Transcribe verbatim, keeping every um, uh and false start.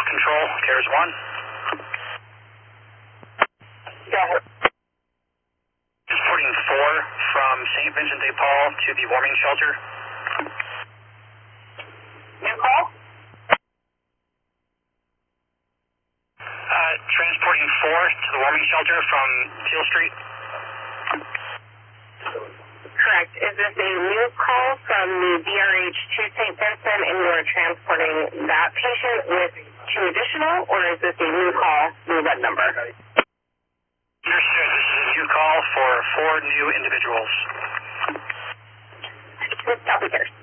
control, CARES one. Go ahead. Transporting four from Saint Vincent de Paul to the warming shelter. New call? Uh, transporting four to the warming shelter from Teal Street. Correct. Is this a new call from the D R H to Saint Vincent and you are transporting that patient with two additional, or is this a new call, new run number? Understood. This is a new call for four new individuals. Let's stop with yours.